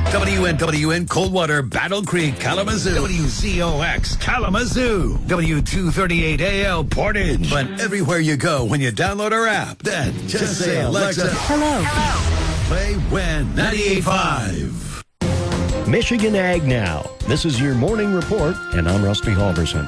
WNWN Coldwater, Battle Creek, Kalamazoo. WCOX, Kalamazoo. W238AL, Portage. But everywhere you go when you download our app, then just say, Alexa, hello. Play Win 98.5. Michigan Ag Now. This is your morning report, and I'm Rusty Halverson.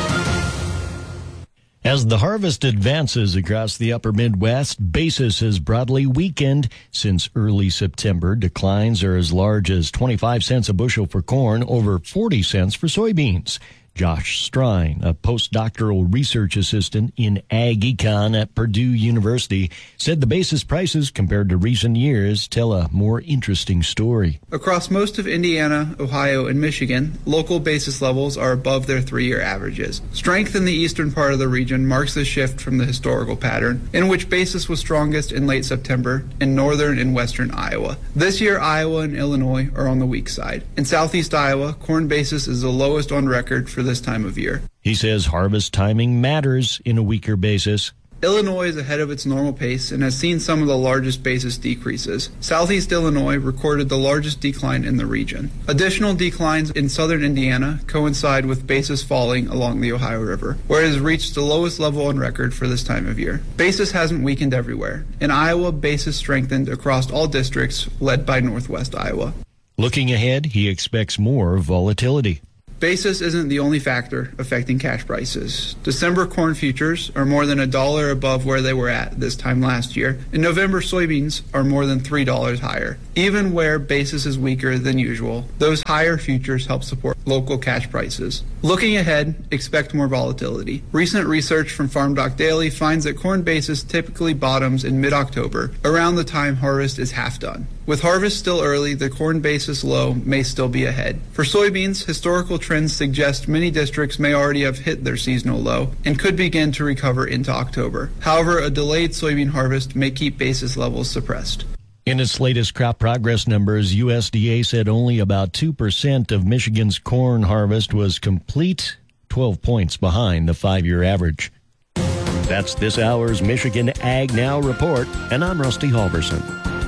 As the harvest advances across the upper Midwest, basis has broadly weakened since early September. Declines are as large as 25 cents a bushel for corn, over 40 cents for soybeans. Josh Strine, a postdoctoral research assistant in Ag Econ at Purdue University, said the basis prices compared to recent years tell a more interesting story. Across most of Indiana, Ohio, and Michigan, local basis levels are above their 3-year averages. Strength in the eastern part of the region marks the shift from the historical pattern, in which basis was strongest in late September in northern and western Iowa. This year, Iowa and Illinois are on the weak side. In southeast Iowa, corn basis is the lowest on record for this time of year. He says harvest timing matters in a weaker basis. Illinois is ahead of its normal pace and has seen some of the largest basis decreases. Southeast Illinois recorded the largest decline in the region. Additional declines in southern Indiana coincide with basis falling along the Ohio River, where it has reached the lowest level on record for this time of year. Basis hasn't weakened everywhere. In Iowa, basis strengthened across all districts, led by northwest Iowa. Looking ahead, he expects more volatility. Basis isn't the only factor affecting cash prices. December corn futures are more than $1 above where they were at this time last year, and November soybeans are more than $3 higher. Even where basis is weaker than usual, those higher futures help support local cash prices. Looking ahead, expect more volatility. Recent research from FarmDoc Daily finds that corn basis typically bottoms in mid-October, around the time harvest is half done. With harvest still early, the corn basis low may still be ahead. For soybeans, historical trends suggest many districts may already have hit their seasonal low and could begin to recover into October. However, a delayed soybean harvest may keep basis levels suppressed. In its latest crop progress numbers, USDA said only about 2% of Michigan's corn harvest was complete, 12 points behind the 5-year average. That's this hour's Michigan Ag Now report, and I'm Rusty Halverson.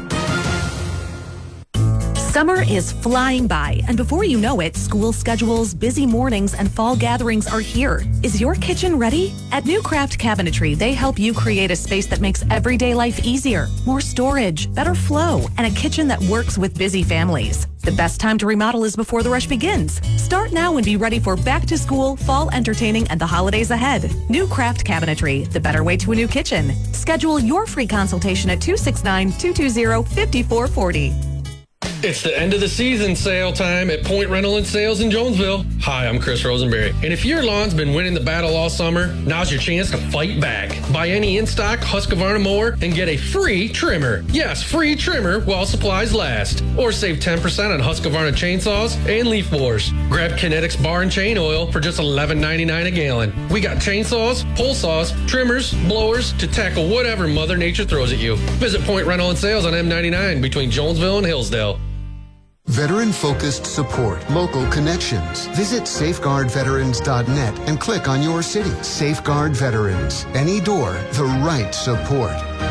Summer is flying by, and before you know it, school schedules, busy mornings, and fall gatherings are here. Is your kitchen ready? At New Craft Cabinetry, they help you create a space that makes everyday life easier, more storage, better flow, and a kitchen that works with busy families. The best time to remodel is before the rush begins. Start now and be ready for back to school, fall entertaining, and the holidays ahead. New Craft Cabinetry, the better way to a new kitchen. Schedule your free consultation at 269-220-5440. It's the end of the season sale time at Point Rental and Sales in Jonesville. Hi, I'm Chris Rosenberry. And if your lawn's been winning the battle all summer, now's your chance to fight back. Buy any in-stock Husqvarna mower and get a free trimmer. Yes, free trimmer while supplies last. Or save 10% on Husqvarna chainsaws and leaf blowers. Grab Kinetics bar and chain oil for just $11.99 a gallon. We got chainsaws, pole saws, trimmers, blowers to tackle whatever Mother Nature throws at you. Visit Point Rental and Sales on M99 between Jonesville and Hillsdale. Veteran-focused support, local connections. Visit safeguardveterans.net and click on your city. Safeguard Veterans. Any door, the right support.